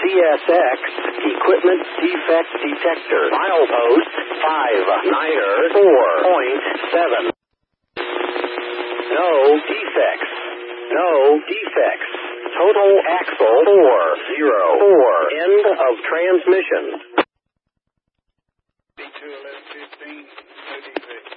CSX Equipment Defect Detector. Milepost 594.7. No defects. No defects. Total axle 404. End of transmission. B21115, no defects.